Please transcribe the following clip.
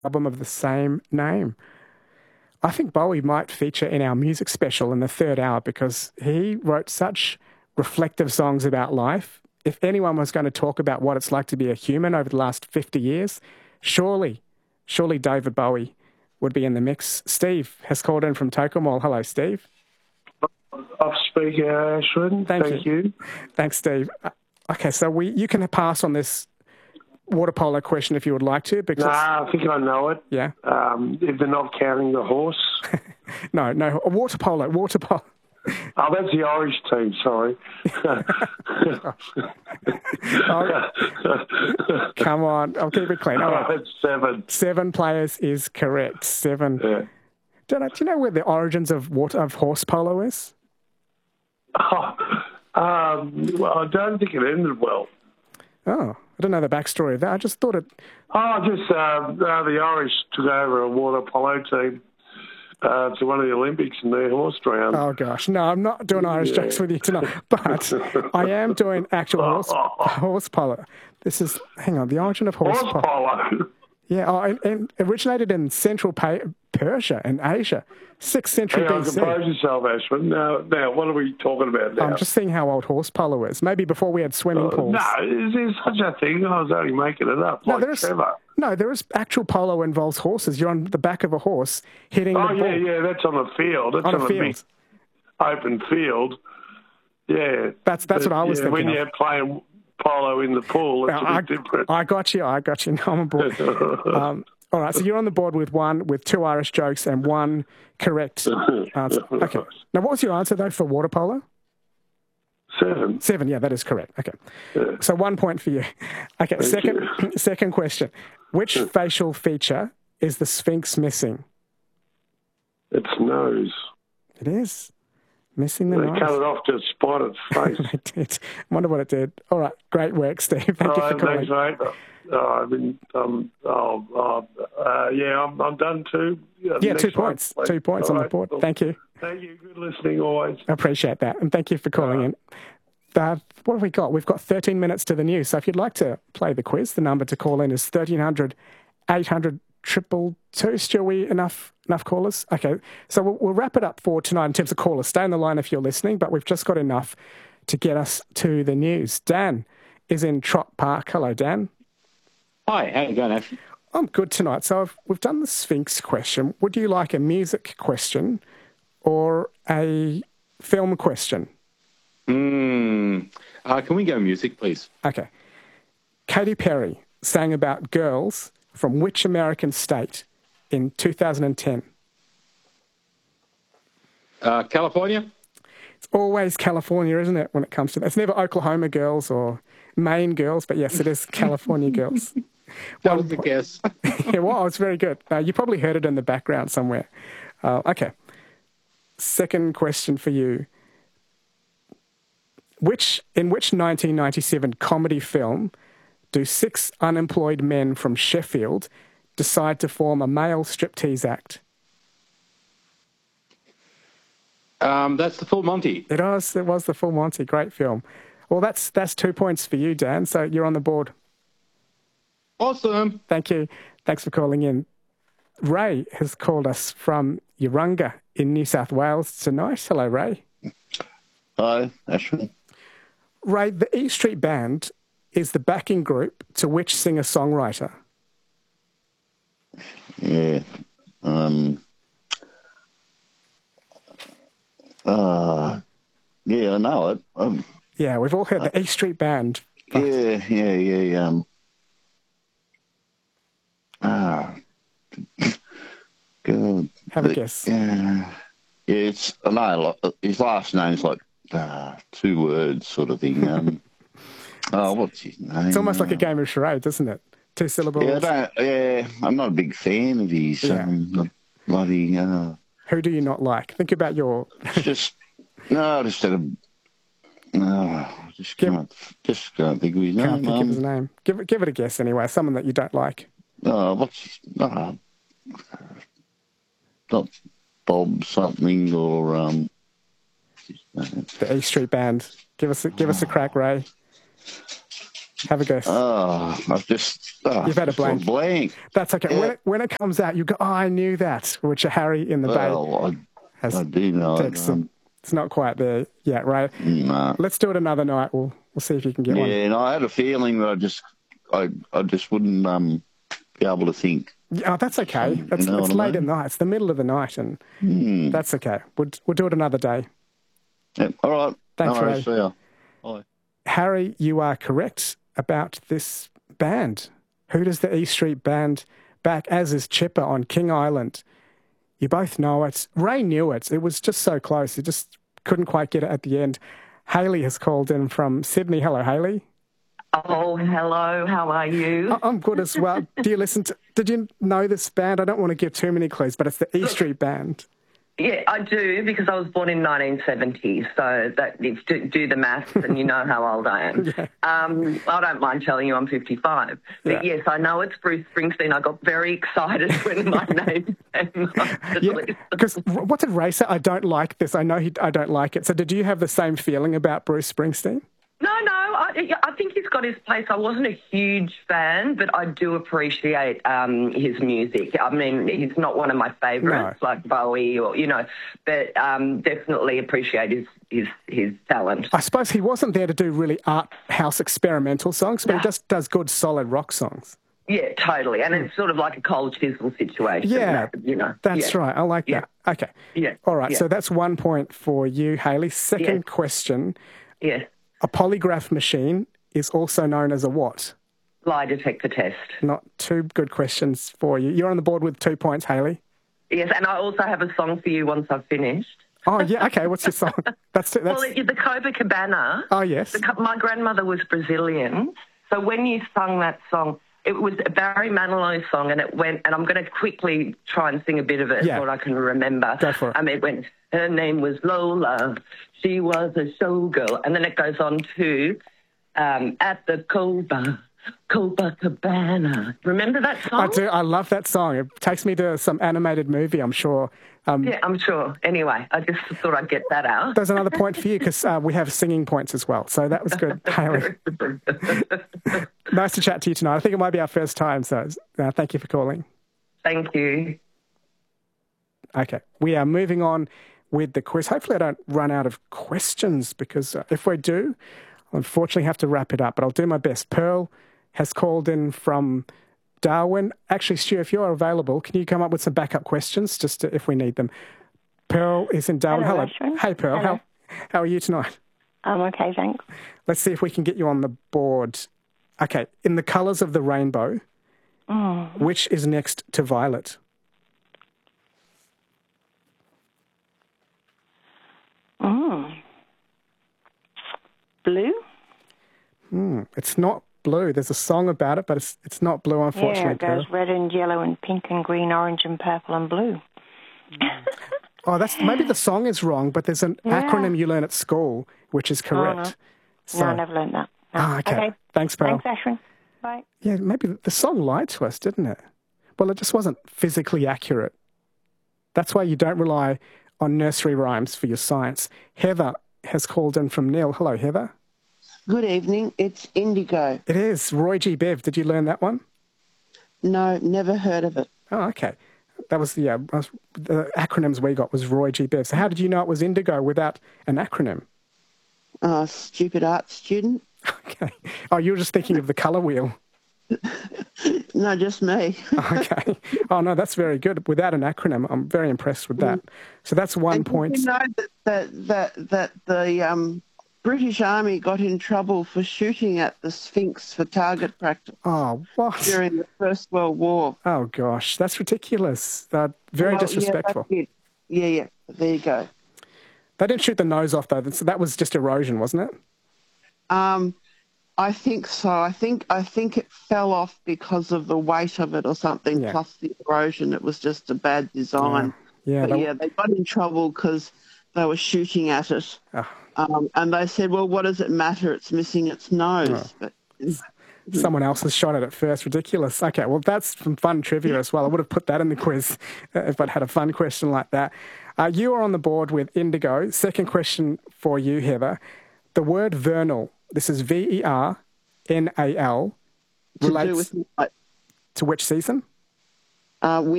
album of the same name. I think Bowie might feature in our music special in the third hour because he wrote such reflective songs about life. If anyone was going to talk about what it's like to be a human over the last 50 years, surely David Bowie would be in the mix. Steve has called in from Tokyo. Hello, Steve. Off speaker, Ashwin. Thank you. Thanks, Steve. Okay, so you can pass on this water polo question if you would like to. Because I think I know it. Yeah. If they're not counting the horse. No, water polo. Oh, that's the Irish team, sorry. Come on, I'll keep it clean. All right. That's 7. 7 players is correct. 7. Yeah. Do you know where the origins of horse polo is? Well, I don't think it ended well. Oh, I don't know the backstory of that. I just thought it... the Irish took over a water polo team to one of the Olympics and their horse drowned. Oh, gosh. No, I'm not doing Irish jokes with you tonight, but I am doing actual horse polo. This is... Hang on, the origin of horse polo. Yeah, and originated in Central Persia and Asia, 6th century BC. Compose yourself, Ashwin. Now, what are we talking about now? I'm just seeing how old horse polo is. Maybe before we had swimming pools. No, is there such a thing? I was only making it up, Trevor. No, there is actual polo involves horses. You're on the back of a horse hitting the ball. Yeah, that's on a field. That's on a big open field. Yeah. That's what I was thinking when you're playing polo in the pool, it's a bit different. I got you. Now I'm on board. All right, so you're on the board with 2 Irish jokes and 1 correct answer. Okay. Now, what was your answer, though, for water polo? 7. 7, yeah, that is correct. Okay. Yeah. So 1 point for you. Okay, second question. Which facial feature is the Sphinx missing? Its nose. It is. Missing the nose. They cut it off to spot its face. They did. I wonder what it did. All right, great work, Steve. Thank you for calling. Thanks, mate. I'm done too. 2 points. 2 points on the board. Thank you. Thank you. Good listening always. I appreciate that. And thank you for calling in. What have we got? We've got 13 minutes to the news. So if you'd like to play the quiz, the number to call in is 1300 800 222. Still enough callers? Okay. So we'll wrap it up for tonight in terms of callers. Stay on the line if you're listening, but we've just got enough to get us to the news. Dan is in Trott Park. Hello, Dan. Hi, how you going, Ash? I'm good tonight. So we've done the Sphinx question. Would you like a music question or a film question? Can we go music, please? Okay. Katy Perry sang about girls from which American state in 2010? California? It's always California, isn't it, when it comes to that? It's never Oklahoma girls or Maine girls, but yes, it is California girls. That was the guess. Yeah, well, it's very good. You probably heard it in the background somewhere. Okay. Second question for you. In which 1997 comedy film do 6 unemployed men from Sheffield decide to form a male striptease act? That's the Full Monty. It was the Full Monty. Great film. Well, that's 2 points for you, Dan. So you're on the board. Awesome. Thank you. Thanks for calling in. Ray has called us from Urunga in New South Wales tonight. Hello, Ray. Hi, Ashwin. Ray, the E Street Band is the backing group to which singer-songwriter? Yeah. Yeah, I know it. Yeah, we've all heard the E Street Band. Yeah. God. Have a guess. Yeah, it's I know. His last name's like 2 words, sort of thing. What's his name? It's almost like a game of charades, isn't it? 2 syllables. Yeah, I'm not a big fan of his bloody. Who do you not like? Think about your. Just can't think of his name. Can't think of his name. Give it a guess anyway. Someone that you don't like. What's his? Not Bob something or the E Street Band. Give us a crack, Ray. Have a guess. I've just... You've had a blank. blank. That's okay. Yeah. When it comes out, you go, oh, I knew that, which Harry in the Well, Bay I do know it. It's not quite there yet, right? No. Let's do it another night. We'll see if you can get one. Yeah, and I had a feeling that I just wouldn't be able to think. Yeah, that's okay. It's what I late mean? at night. It's the middle of the night, and that's okay. We'll do it another day. Yep. All right. Thanks, no worries. Ray. See ya. Bye. Harry, you are correct about this band. Who does the E Street Band back, as is Chipper on King Island? You both know it. Ray knew it. It was just so close. He just couldn't quite get it at the end. Haley has called in from Sydney. Hello, Haley. Oh, hello. How are you? I'm good as well. Did you know this band? I don't want to give too many clues, but it's the E Street Band. Yeah, I do, because I was born in 1970, so that do the maths and you know how old I am. Yeah. I don't mind telling you I'm 55. But Yeah. yes, I know it's Bruce Springsteen. I got very excited when my name came up. Yeah, because what did Ray say? I don't like this. I know I don't like it. So did you have the same feeling about Bruce Springsteen? No, I think he's got his place. I wasn't a huge fan, but I do appreciate his music. I mean, he's not one of my favourites, like Bowie or, but definitely appreciate his talent. I suppose he wasn't there to do really art house experimental songs, but he just does good, solid rock songs. Yeah, totally. And it's sort of like a Cold Chisel situation. Yeah, that's right. I like that. Okay. Yeah. All right, Yeah. so that's 1 point for you, Haley. Second question. Yes. A polygraph machine is also known as a what? Lie detector test. Not two good questions for you. You're on the board with 2 points, Haley. Yes, and I also have a song for you once I've finished. Oh, yeah, okay. What's your song? That's the Copacabana. Oh, yes. My grandmother was Brazilian, so when you sung that song, it was a Barry Manilow song, and it went, and I'm going to quickly try and sing a bit of it, what I can remember. Go for it. It went, her name was Lola, she was a showgirl, and then it goes on to, at the Copacabana. Remember that song? I do. I love that song. It takes me to some animated movie, I'm sure. Yeah, I'm sure. Anyway, I just thought I'd get that out. There's another point for you because we have singing points as well. So that was good, Haley. Nice to chat to you tonight. I think it might be our first time, so thank you for calling. Thank you. Okay, we are moving on with the quiz. Hopefully I don't run out of questions because if we do, I'll unfortunately have to wrap it up, but I'll do my best. Pearl has called in from Darwin. Actually, Stu, if you're available, can you come up with some backup questions just if we need them? Pearl is in Darwin. Hello. Hey, Pearl. Hello. How are you tonight? I'm okay, thanks. Let's see if we can get you on the board. Okay, in the colours of the rainbow, which is next to violet? Blue? It's not blue. There's a song about it, but it's not blue, unfortunately. Yeah, it goes red and yellow and pink and green, orange and purple and blue. Oh, maybe the song is wrong, but there's an acronym you learn at school, which is correct. No, I never learned that. No. Okay. Thanks, Pearl. Thanks, Ashwin. Bye. Yeah, maybe the song lied to us, didn't it? Well, it just wasn't physically accurate. That's why you don't rely on nursery rhymes for your science. Heather has called in from Neil. Hello, Heather. Good evening. It's indigo. It is. Roy G. Biv. Did you learn that one? No, never heard of it. Oh, okay. That was the acronyms we got was Roy G. Biv. So how did you know it was indigo without an acronym? Stupid art student. Okay. Oh, you were just thinking of the colour wheel. No, just me. Okay. Oh, no, that's very good. Without an acronym, I'm very impressed with that. So that's 1 point. You know that the British Army got in trouble for shooting at the Sphinx for target practice. Oh, what? During the First World War. Oh, gosh. That's ridiculous. Very disrespectful. Yeah. There you go. They didn't shoot the nose off, though. So that was just erosion, wasn't it? I think so. I think it fell off because of the weight of it or something, plus the erosion. It was just a bad design. Yeah, they got in trouble because they were shooting at it. Oh. And they said, well, what does it matter? It's missing its nose. Oh. But someone else has shot at it first. Ridiculous. Okay, well, that's some fun trivia as well. I would have put that in the quiz if I'd had a fun question like that. You are on the board with indigo. Second question for you, Heather. The word vernal, this is VERNAL, NAL To do relates with to which season? winter.